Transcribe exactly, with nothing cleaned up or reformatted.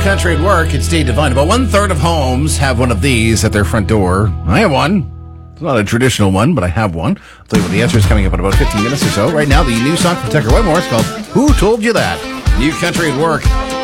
Country at Work. It's Steve Devine. About one-third of homes have one of these at their front door. I have one. It's not a traditional one, but I have one. I'll tell you what the answer is coming up in about fifteen minutes or so. Right now, the new song from Tucker Whitmore is called Who Told You That? New Country at Work.